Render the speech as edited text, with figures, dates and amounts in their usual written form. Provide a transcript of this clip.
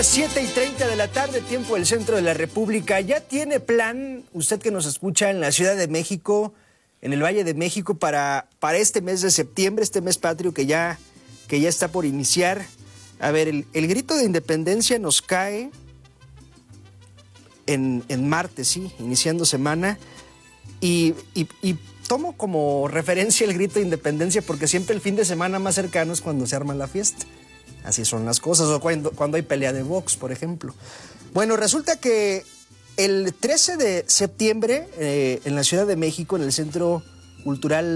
7:30 de la tarde, tiempo del centro de la República. ¿Ya tiene plan, usted que nos escucha en la Ciudad de México, en el Valle de México, para este mes de septiembre, este mes patrio que ya está por iniciar? A ver, el grito de independencia nos cae en martes, sí, iniciando semana. Y tomo como referencia el grito de independencia porque siempre el fin de semana más cercano es cuando se arma la fiesta. Así son las cosas, o cuando hay pelea de box, por ejemplo. Bueno, resulta que el 13 de septiembre, en la Ciudad de México, en el Centro Cultural